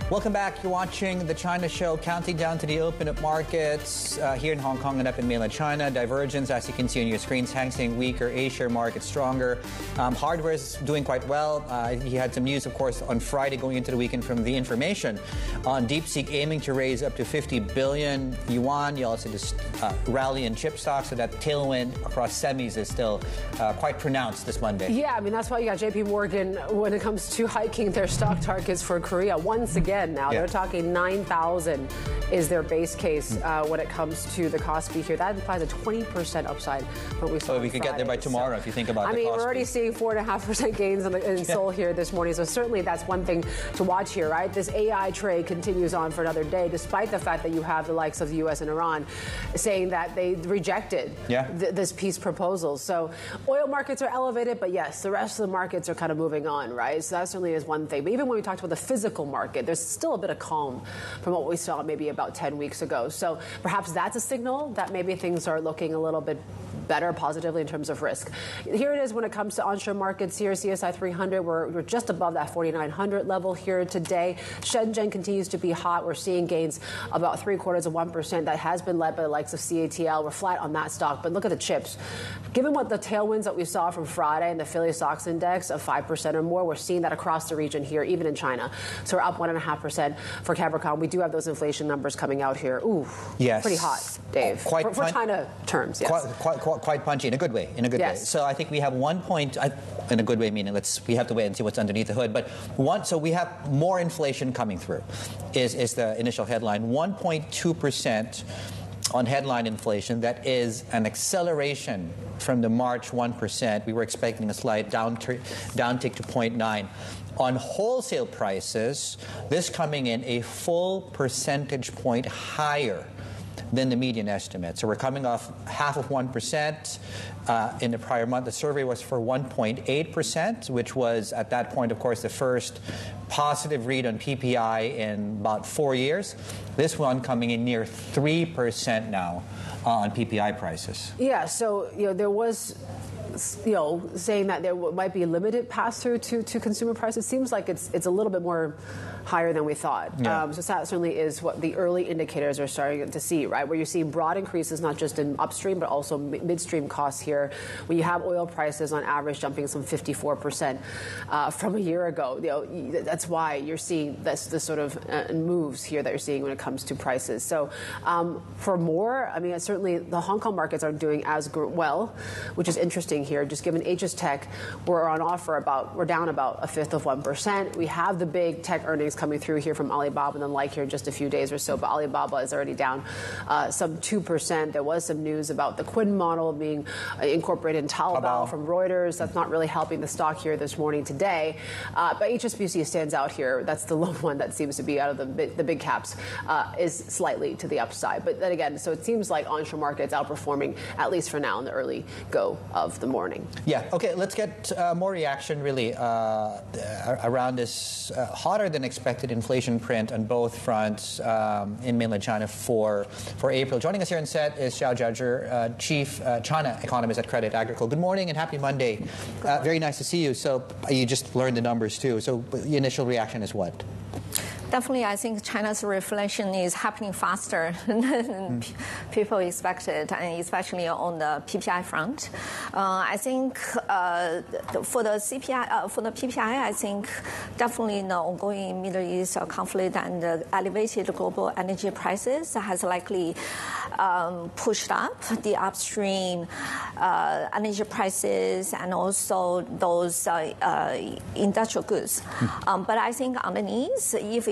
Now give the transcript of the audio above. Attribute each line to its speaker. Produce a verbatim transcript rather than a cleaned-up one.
Speaker 1: Welcome back. You're watching The China Show, counting down to the open up markets uh, here in Hong Kong and up in mainland China. Divergence, as you can see on your screens, Hang Seng weaker, Asia market stronger. Um, hardware is doing quite well. Uh, he had some news, of course, on Friday going into the weekend from The Information on DeepSeek aiming to raise up to fifty billion yuan. You also just uh, rally in chip stocks, so that tailwind across semis is still uh, quite pronounced this Monday.
Speaker 2: Yeah, I mean, that's why you got J P Morgan when it comes to hiking their stock targets for Korea once again. Now, yeah. They're talking nine thousand is their base case uh, when it comes to the Kospi here. That implies a twenty percent upside from what we saw.
Speaker 1: So we could
Speaker 2: Friday.
Speaker 1: get there by tomorrow, so, if you think about it.
Speaker 2: I mean, we're already seeing four point five percent gains in, the, in Seoul here this morning. So certainly that's one thing to watch here, right? This A I trade continues on for another day, despite the fact that you have the likes of the U S and Iran saying that they rejected
Speaker 1: yeah.
Speaker 2: th this peace proposal. So oil markets are elevated, but yes, the rest of the markets are kind of moving on, right? So that certainly is one thing. But even when we talked about the physical market, there's still a bit of calm from what we saw maybe about ten weeks ago. So perhaps that's a signal that maybe things are looking a little bit better positively in terms of risk. Here it is when it comes to onshore markets here. C S I three hundred, we're, we're just above that forty-nine hundred level here today. Shenzhen continues to be hot. We're seeing gains about three quarters of one percent. That has been led by the likes of C A T L. We're flat on that stock, but look at the chips. Given what the tailwinds that we saw from Friday and the Philly stocks index of five percent or more, we're seeing that across the region here, even in China. So we're up one point five percent for Capricorn. We do have those inflation numbers coming out here. Ooh,
Speaker 1: yes.
Speaker 2: Pretty hot, Dave.
Speaker 1: Quite
Speaker 2: for, for China terms, yes.
Speaker 1: Quite, quite, quite, quite punchy in a good way. In a good
Speaker 2: yes.
Speaker 1: way. So I think we have one point, in a good way, meaning let's we have to wait and see what's underneath the hood. But one, so we have more inflation coming through, is is the initial headline. one point two percent on headline inflation. That is an acceleration from the March one percent. We were expecting a slight down downtick to zero point nine. On wholesale prices, this coming in a full percentage point higher than the median estimate. So we're coming off half of one percent. Uh, in the prior month, the survey was for one point eight percent, which was at that point, of course, the first positive read on P P I in about four years. This one coming in near three percent now uh, on P P I prices.
Speaker 2: Yeah, so you know there was, you know, saying that there might be a limited pass-through to, to consumer prices. It seems like it's it's a little bit more higher than we thought.
Speaker 1: Yeah.
Speaker 2: Um, so that certainly is what the early indicators are starting to see, right? Where you're seeing broad increases, not just in upstream, but also midstream costs here. When you have oil prices on average jumping some fifty-four percent uh, from a year ago, you know, that's why you're seeing this, this sort of uh, moves here that you're seeing when it comes to prices. So um, for more, I mean, certainly the Hong Kong markets aren't doing as well, which is interesting here. Just given H S Tech, we're on offer about, we're down about a fifth of one percent. We have the big tech earnings coming through here from Alibaba and the like here in just a few days or so, but Alibaba is already down uh, some two percent. There was some news about the Quinn model being uh, incorporated in Taobao from Reuters. That's not really helping the stock here this morning today. Uh, but H S B C stands out here. That's the low one that seems to be out of the big, the big caps, uh, is slightly to the upside. But then again, so it seems like onshore markets outperforming, at least for now, in the early go of the morning.
Speaker 1: Yeah, okay, let's get uh, more reaction really uh, around this uh, hotter than expected inflation print on both fronts um, in mainland China for for April. Joining us here in set is Xiao Jiazhi, uh, Chief uh, China Economist at Credit Agricole. Good morning and happy Monday. Uh, very nice to see you. So you just learned the numbers too. So the initial reaction is what?
Speaker 3: Definitely, I think China's reflation is happening faster than mm. people expected, and especially on the P P I front. Uh, I think uh, for the C P I, uh, for the P P I, I think definitely the ongoing Middle East conflict and the elevated global energy prices has likely um, pushed up the upstream uh, energy prices and also those uh, uh, industrial goods. Mm. Um, but I think underneath, if